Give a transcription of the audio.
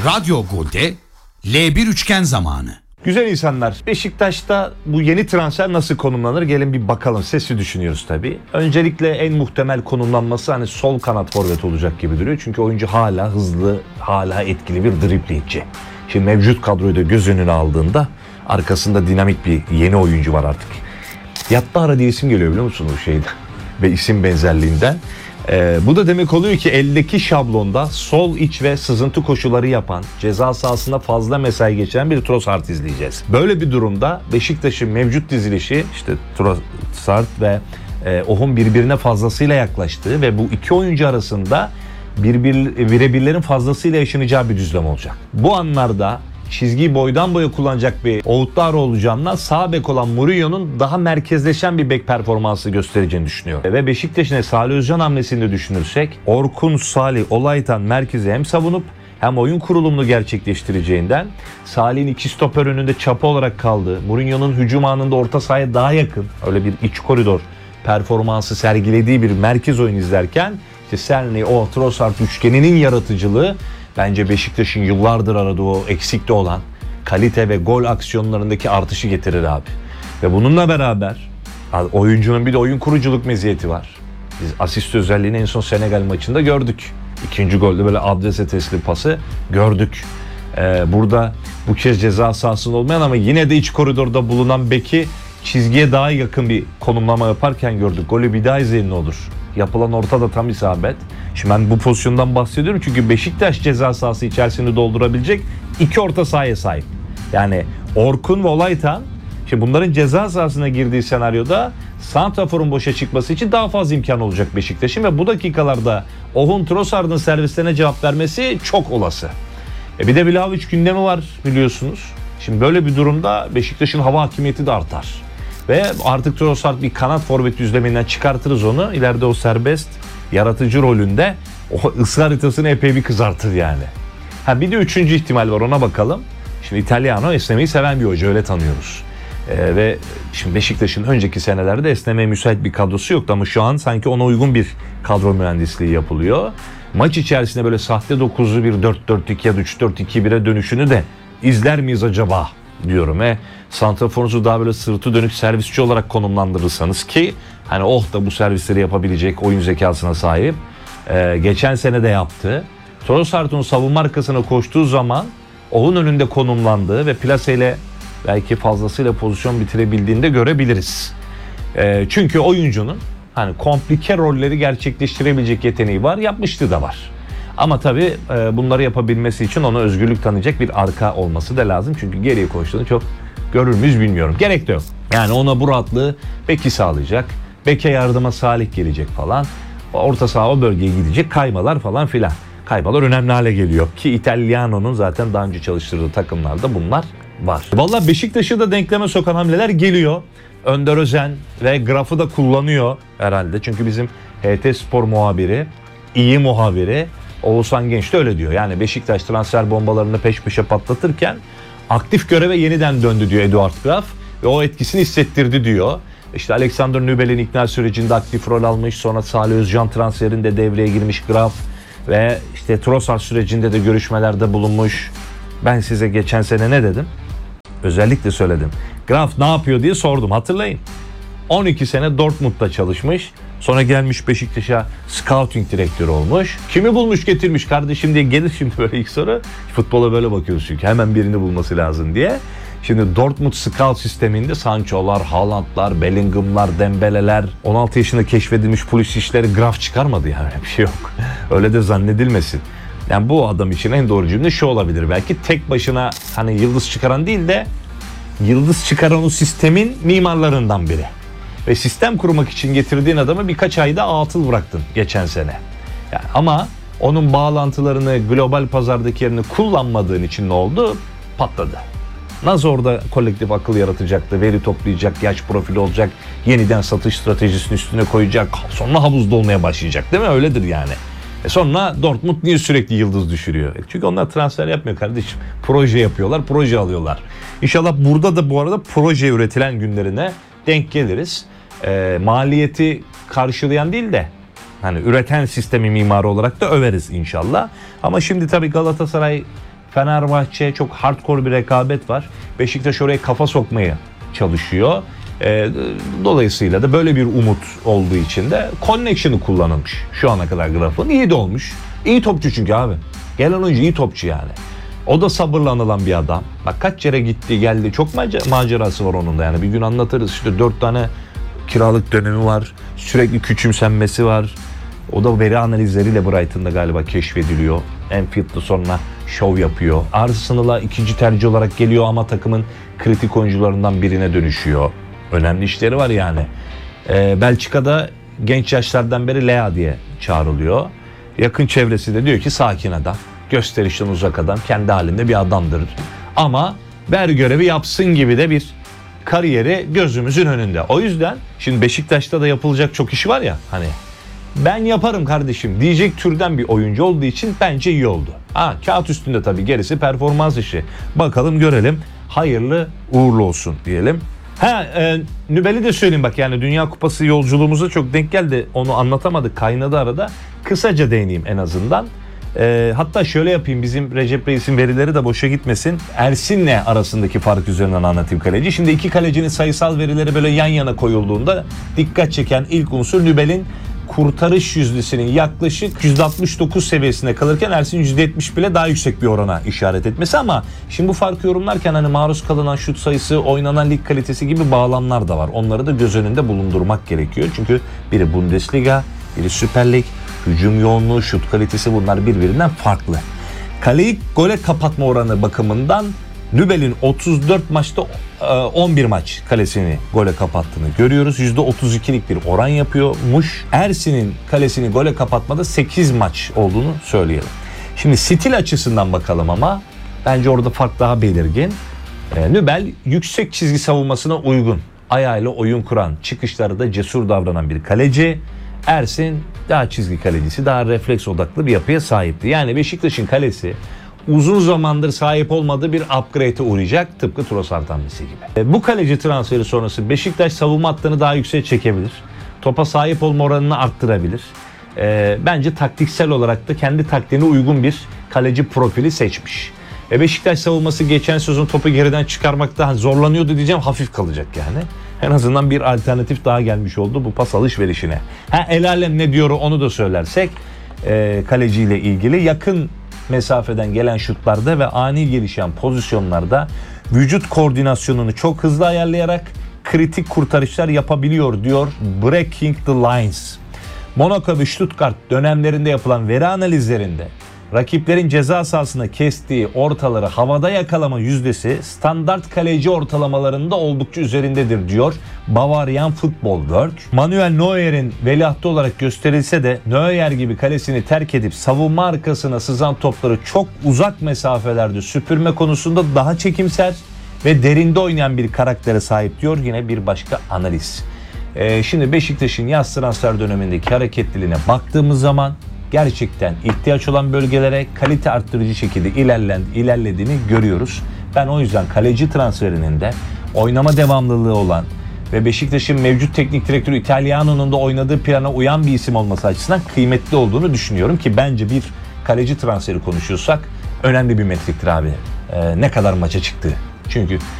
Radyo Gol'de L1 üçgen zamanı. Güzel insanlar, Beşiktaş'ta bu yeni transfer nasıl konumlanır? Gelin bir bakalım. Sesi düşünüyoruz tabii. Öncelikle en muhtemel konumlanması hani sol kanat forvet olacak gibi duruyor. Çünkü oyuncu hala hızlı, hala etkili bir driblingçi. Şimdi mevcut kadroyu da göz önüne aldığında arkasında dinamik bir yeni oyuncu var artık. Yattara diye isim geliyor biliyor musunuz bu şeyden ve isim benzerliğinden. Bu da demek oluyor ki eldeki şablonda sol iç ve sızıntı koşuları yapan, ceza sahasında fazla mesai geçiren bir Trossard izleyeceğiz. Böyle bir durumda Beşiktaş'ın mevcut dizilişi işte Trossard ve Ohun birbirine fazlasıyla yaklaştığı ve bu iki oyuncu arasında birebirlerin fazlasıyla yaşanacağı bir düzlem olacak. Bu anlarda çizgiyi boydan boya kullanacak bir Ouattara olacağından sağ bek olan Murillo'nun daha merkezleşen bir bek performansı göstereceğini düşünüyorum. Ve Beşiktaş'ın Salih Özcan hamlesini de düşünürsek Orkun, Salih, Olaytan merkezi hem savunup hem oyun kurulumunu gerçekleştireceğinden Salih'in iki stoper önünde çapa olarak kaldığı, Mourinho'nun hücum anında orta sahaya daha yakın öyle bir iç koridor performansı sergilediği bir merkez oyun izlerken işte Cerny, Trossard üçgeninin yaratıcılığı bence Beşiktaş'ın yıllardır aradığı o eksikte olan kalite ve gol aksiyonlarındaki artışı getirir abi. Ve bununla beraber oyuncunun bir de oyun kuruculuk meziyeti var. Biz asist özelliğini en son Senegal maçında gördük. İkinci golde böyle adrese teslim pası gördük. Burada bu kez ceza sahasında olmayan ama yine de iç koridorda bulunan beki çizgiye daha yakın bir konumlama yaparken gördük. Golü bir daha izleyin ne olur. Yapılan orta da tam isabet. Şimdi ben bu pozisyondan bahsediyorum çünkü Beşiktaş ceza sahası içerisini doldurabilecek iki orta sahaya sahip. Yani Orkun ve Olaytan, şimdi bunların ceza sahasına girdiği senaryoda santraforun boşa çıkması için daha fazla imkan olacak Beşiktaş'ın ve bu dakikalarda Ohun Trossard'ın servislerine cevap vermesi çok olası. Bir de Vlahovic gündemi var biliyorsunuz. Şimdi böyle bir durumda Beşiktaş'ın hava hakimiyeti de artar. Ve artık Trossard bir kanat forvet düzleminden çıkartırız onu. İleride o serbest yaratıcı rolünde o ısı haritasını epey bir kızartır yani. Bir de üçüncü ihtimal var, ona bakalım. Şimdi Italiano esnemeyi seven bir hoca, öyle tanıyoruz. Ve şimdi Beşiktaş'ın önceki senelerde esnemeye müsait bir kadrosu yoktu ama şu an sanki ona uygun bir kadro mühendisliği yapılıyor. Maç içerisinde böyle sahte 9'lu bir 4-4-2 ya da 3-4-2-1'e dönüşünü de izler miyiz acaba diyorum. Santraforunuzu daha böyle sırtı dönük servisçi olarak konumlandırırsanız ki hani da bu servisleri yapabilecek oyun zekasına sahip. Geçen sene de yaptı. Trossard'ın savunma arkasına koştuğu zaman Oh'un önünde konumlandığı ve plaseyle belki fazlasıyla pozisyon bitirebildiğini de görebiliriz. Çünkü oyuncunun hani komplike rolleri gerçekleştirebilecek yeteneği var, yapmışlığı da var. Ama tabii bunları yapabilmesi için ona özgürlük tanıyacak bir arka olması da lazım. Çünkü geriye koştuğunu çok görür müyüz bilmiyorum. Gerek de yok. Yani ona bu rahatlığı beki sağlayacak. Beke yardıma Salih gelecek falan. Orta saha o bölgeye gidecek. Kaymalar falan filan. Kaymalar önemli hale geliyor. Ki Italiano'nun zaten daha önce çalıştırdığı takımlarda bunlar var. Vallahi Beşiktaş'ı da denkleme sokan hamleler geliyor. Önder Özen ve Graf'ı da kullanıyor herhalde. Çünkü bizim HT Spor muhabiri, iyi muhabiri Oğuzhan Genç de öyle diyor. Yani Beşiktaş transfer bombalarını peş peşe patlatırken aktif göreve yeniden döndü diyor Eduard Graf ve o etkisini hissettirdi diyor. İşte Alexander Nübel'in ikna sürecinde aktif rol almış, sonra Salih Özcan transferinde devreye girmiş Graf ve işte Trossard sürecinde de görüşmelerde bulunmuş. Ben size geçen sene ne dedim? Özellikle söyledim. Graf ne yapıyor diye sordum, hatırlayın. 12 sene Dortmund'da çalışmış. Sonra gelmiş Beşiktaş'a scouting direktörü olmuş. Kimi bulmuş getirmiş kardeşim diye gelir şimdi böyle ilk soru. Futbola böyle bakıyoruz çünkü hemen birini bulması lazım diye. Şimdi Dortmund scout sisteminde Sancho'lar, Haaland'lar, Bellingham'lar, Dembele'ler, 16 yaşında keşfedilmiş Pulisic'leri Graf çıkarmadı yani, bir şey yok. Öyle de zannedilmesin. Yani bu adam için en doğru cümle şu olabilir belki, tek başına hani yıldız çıkaran değil de yıldız çıkaran o sistemin mimarlarından biri. Ve sistem kurmak için getirdiğin adamı birkaç ayda atıl bıraktın geçen sene. Yani ama onun bağlantılarını global pazardaki yerini kullanmadığın için ne oldu? Patladı. Nasıl orada kolektif akıl yaratacaktı, veri toplayacak, yaş profili olacak, yeniden satış stratejisinin üstüne koyacak, sonra havuzda olmaya başlayacak değil mi? Öyledir yani. Sonra Dortmund niye sürekli yıldız düşürüyor? Çünkü onlar transfer yapmıyor kardeşim. Proje yapıyorlar, proje alıyorlar. İnşallah burada da bu arada proje üretilen günlerine denk geliriz. Maliyeti karşılayan değil de hani üreten sistemi mimarı olarak da överiz inşallah. Ama şimdi tabii Galatasaray Fenerbahçe çok hardcore bir rekabet var. Beşiktaş oraya kafa sokmaya çalışıyor. Dolayısıyla da böyle bir umut olduğu için de Connection'ı kullanılmış. Şu ana kadar grafın iyi de olmuş. İyi topçu çünkü abi. Gelen oyuncu iyi topçu yani. O da sabırla anılan bir adam. Bak kaç yere gitti geldi. Çok macerası var onun da yani. Bir gün anlatırız işte 4 tane kiralık dönemi var. Sürekli küçümsenmesi var. O da veri analizleriyle Brighton'da galiba keşfediliyor. Enfield'da sonra şov yapıyor. Arsenal'a ikinci tercih olarak geliyor ama takımın kritik oyuncularından birine dönüşüyor. Önemli işleri var yani. Belçika'da genç yaşlardan beri Lea diye çağrılıyor. Yakın çevresi de diyor ki sakin adam. Gösterişten uzak adam. Kendi halinde bir adamdır. Ama ver görevi yapsın gibi de bir kariyeri gözümüzün önünde. O yüzden şimdi Beşiktaş'ta da yapılacak çok işi var ya hani ben yaparım kardeşim diyecek türden bir oyuncu olduğu için bence iyi oldu. Kağıt üstünde tabii gerisi performans işi. Bakalım görelim. Hayırlı uğurlu olsun diyelim. Nübel'i de söyleyeyim bak yani Dünya Kupası yolculuğumuza çok denk geldi. Onu anlatamadık kaynadı arada. Kısaca değineyim en azından. Hatta şöyle yapayım bizim Recep Reis'in verileri de boşa gitmesin. Ersin'le arasındaki fark üzerinden anlatayım kaleci. Şimdi iki kalecinin sayısal verileri böyle yan yana koyulduğunda dikkat çeken ilk unsur Nübel'in kurtarış yüzdesinin yaklaşık %69 seviyesinde kalırken Ersin %70 bile daha yüksek bir orana işaret etmesi ama şimdi bu farkı yorumlarken hani maruz kalınan şut sayısı, oynanan lig kalitesi gibi bağlamlar da var. Onları da göz önünde bulundurmak gerekiyor. Çünkü biri Bundesliga, biri Süper Lig, hücum yoğunluğu, şut kalitesi bunlar birbirinden farklı. Kaleyi gole kapatma oranı bakımından Nübel'in 34 maçta 11 maç kalesini gole kapattığını görüyoruz. %32'lik bir oran yapıyormuş. Ersin'in kalesini gole kapatmada 8 maç olduğunu söyleyelim. Şimdi stil açısından bakalım ama bence orada fark daha belirgin. Nübel yüksek çizgi savunmasına uygun. Ayağıyla oyun kuran, çıkışları da cesur davranan bir kaleci. Ersin daha çizgi kalecisi, daha refleks odaklı bir yapıya sahipti. Yani Beşiktaş'ın kalesi uzun zamandır sahip olmadığı bir upgrade'e uğrayacak tıpkı Trossard hamlesi gibi. Bu kaleci transferi sonrası Beşiktaş savunma hattını daha yükseğe çekebilir. Topa sahip olma oranını arttırabilir. Bence taktiksel olarak da kendi taktiğine uygun bir kaleci profili seçmiş. Beşiktaş savunması geçen sezon topu geriden çıkarmakta zorlanıyordu diyeceğim, hafif kalacak yani. En azından bir alternatif daha gelmiş oldu bu pas alışverişine. El alem ne diyor onu da söylersek kaleciyle ilgili yakın mesafeden gelen şutlarda ve ani gelişen pozisyonlarda vücut koordinasyonunu çok hızlı ayarlayarak kritik kurtarışlar yapabiliyor diyor Breaking the Lines. Monaco ve Stuttgart dönemlerinde yapılan veri analizlerinde rakiplerin ceza sahasına kestiği ortaları havada yakalama yüzdesi standart kaleci ortalamalarında oldukça üzerindedir diyor Bavarian Football Work. Manuel Neuer'in veliahtı olarak gösterilse de Neuer gibi kalesini terk edip savunma arkasına sızan topları çok uzak mesafelerde süpürme konusunda daha çekimser ve derinde oynayan bir karaktere sahip diyor yine bir başka analiz. Şimdi Beşiktaş'ın yaz transfer dönemindeki hareketliliğine baktığımız zaman gerçekten ihtiyaç olan bölgelere kalite arttırıcı şekilde ilerlediğini görüyoruz. Ben o yüzden kaleci transferinin de oynama devamlılığı olan ve Beşiktaş'ın mevcut teknik direktörü Italiano'nun da oynadığı plana uyan bir isim olması açısından kıymetli olduğunu düşünüyorum ki bence bir kaleci transferi konuşuyorsak önemli bir metriktir abi. Ne kadar maça çıktı. Çünkü